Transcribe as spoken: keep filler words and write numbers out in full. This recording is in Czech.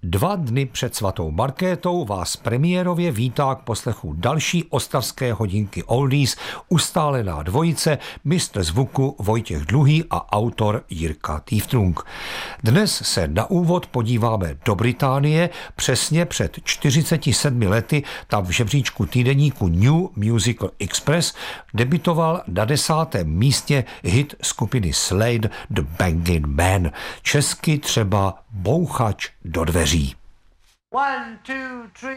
Dva dny před svatou Markétou vás premiérově vítá k poslechu další ostravské hodinky Oldies ustálená dvojice, mistr zvuku Vojtěch Dluhý a autor Jirka Týftrung. Dnes se na úvod podíváme do Británie. Přesně před čtyřiceti sedmi lety tam v žebříčku týdeníku New Musical Express debutoval na desátém místě hit skupiny Slade The Bangin' Man, česky třeba Bouchač do dveří. One, two, three.